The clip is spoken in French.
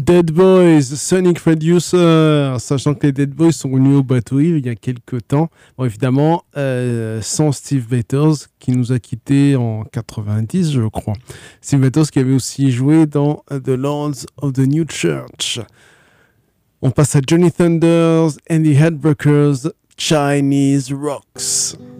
Dead Boys, Sonic Producer, sachant que les Dead Boys sont venus au bateau il y a quelques temps. Bon, évidemment, sans Steve Batters, qui nous a quittés en 90, je crois. Steve Batters qui avait aussi joué dans The Lords of the New Church. On passe à Johnny Thunders and the Headbreakers, Chinese Rocks.